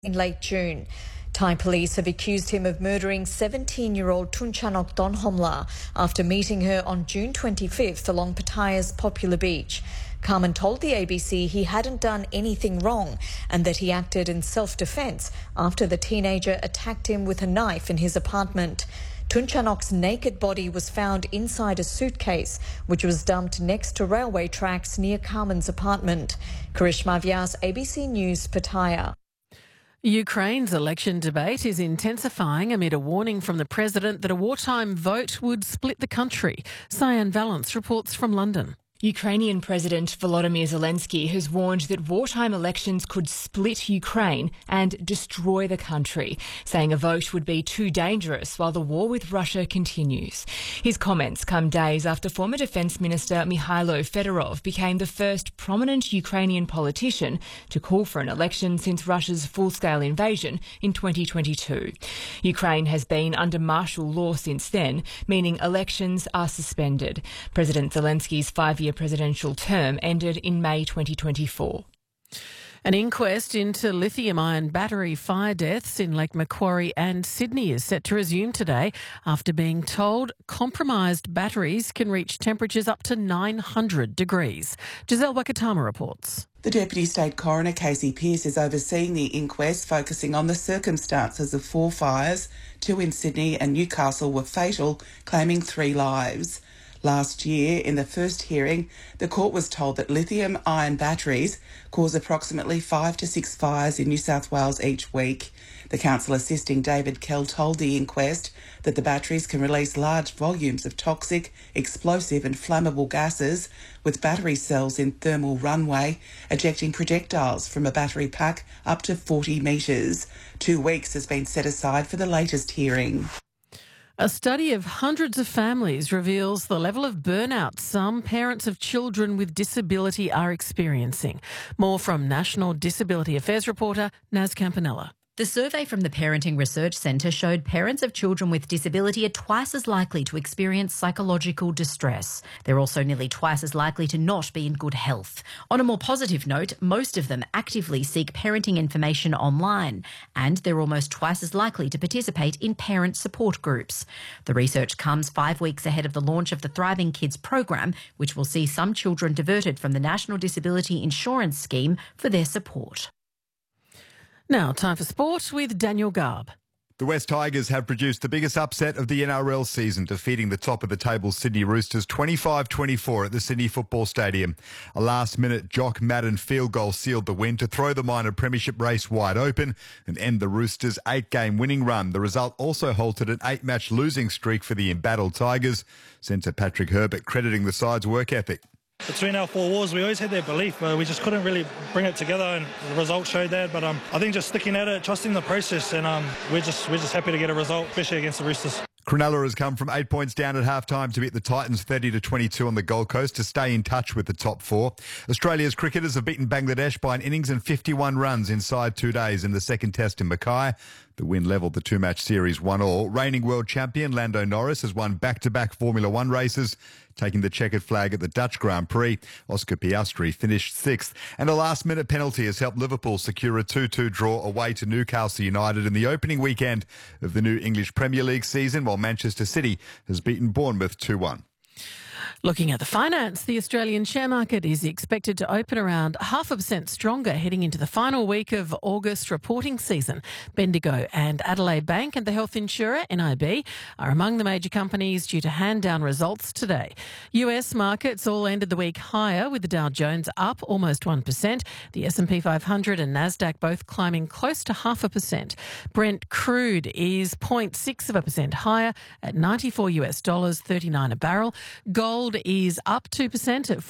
in late June. Thai police have accused him of murdering 17-year-old Tunchanok Donhomla after meeting her on June 25th along Pattaya's popular beach. Carmen told the ABC he hadn't done anything wrong and that he acted in self-defence after the teenager attacked him with a knife in his apartment. Tunchanok's naked body was found inside a suitcase, which was dumped next to railway tracks near Carmen's apartment. Karishma Vyas, ABC News, Pattaya. Ukraine's election debate is intensifying amid a warning from the president that a wartime vote would split the country. Cyan Valance reports from London. Ukrainian President Volodymyr Zelensky has warned that wartime elections could split Ukraine and destroy the country, saying a vote would be too dangerous while the war with Russia continues. His comments come days after former Defence Minister Mikhailo Fedorov became the first prominent Ukrainian politician to call for an election since Russia's full-scale invasion in 2022. Ukraine has been under martial law since then, meaning elections are suspended. President Zelensky's 5-year presidential term ended in May 2024. An inquest into lithium-ion battery fire deaths in Lake Macquarie and Sydney is set to resume today after being told compromised batteries can reach temperatures up to 900 degrees. Giselle Wakatama reports. The Deputy State Coroner, Casey Pearce, is overseeing the inquest, focusing on the circumstances of 4 fires. 2 in Sydney and Newcastle were fatal, claiming 3 lives. Last year, in the first hearing, the court was told that lithium-ion batteries cause approximately 5 to 6 fires in New South Wales each week. The counsel assisting David Kell told the inquest that the batteries can release large volumes of toxic, explosive and flammable gases, with battery cells in thermal runway ejecting projectiles from a battery pack up to 40 metres. 2 weeks has been set aside for the latest hearing. A study of hundreds of families reveals the level of burnout some parents of children with disability are experiencing. More from National Disability Affairs reporter Naz Campanella. The survey from the Parenting Research Centre showed parents of children with disability are twice as likely to experience psychological distress. They're also nearly twice as likely to not be in good health. On a more positive note, most of them actively seek parenting information online, and they're almost twice as likely to participate in parent support groups. The research comes 5 weeks ahead of the launch of the Thriving Kids program, which will see some children diverted from the National Disability Insurance Scheme for their support. Now, time for sport with Daniel Garb. The West Tigers have produced the biggest upset of the NRL season, defeating the top-of-the-table Sydney Roosters 25-24 at the Sydney Football Stadium. A last-minute Jock Madden field goal sealed the win to throw the minor premiership race wide open and end the Roosters' 8-game winning run. The result also halted an 8-match losing streak for the embattled Tigers. Centre Patrick Herbert crediting the side's work ethic. Between our 4 wars, we always had that belief, but we just couldn't really bring it together, and the results showed that. But I think just sticking at it, trusting the process, and we're just happy to get a result, especially against the Roosters. Cronulla has come from 8 points down at half-time to beat the Titans 30-22 on the Gold Coast to stay in touch with the top 4. Australia's cricketers have beaten Bangladesh by an innings and 51 runs inside 2 days in the second test in Mackay. The win levelled the 2-match series 1-1. Reigning world champion Lando Norris has won back-to-back Formula One races, taking the checkered flag at the Dutch Grand Prix. Oscar Piastri finished 6th. And a last-minute penalty has helped Liverpool secure a 2-2 draw away to Newcastle United in the opening weekend of the new English Premier League season, while Manchester City has beaten Bournemouth 2-1. Looking at the finance, the Australian share market is expected to open around 0.5% stronger heading into the final week of August reporting season. Bendigo and Adelaide Bank and the health insurer NIB are among the major companies due to hand down results today. US markets all ended the week higher, with the Dow Jones up almost 1%, the S&P 500 and Nasdaq both climbing close to 0.5%. Brent crude is 0.6% higher at $94 $39 a barrel. Gold is up 2% at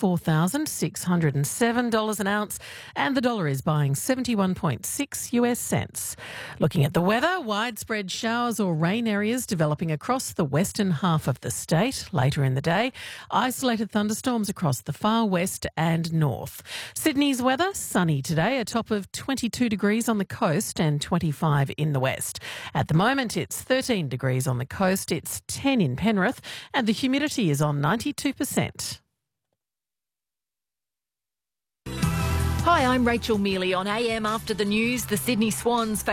$4,607 an ounce, and the dollar is buying 71.6 US cents. Looking at the weather, widespread showers or rain areas developing across the western half of the state later in the day. Isolated thunderstorms across the far west and north. Sydney's weather, sunny today, a top of 22 degrees on the coast and 25 in the west. At the moment, it's 13 degrees on the coast, it's 10 in Penrith, and the humidity is on 92%. Hi, I'm Rachel Mealy on AM After the News. The Sydney Swans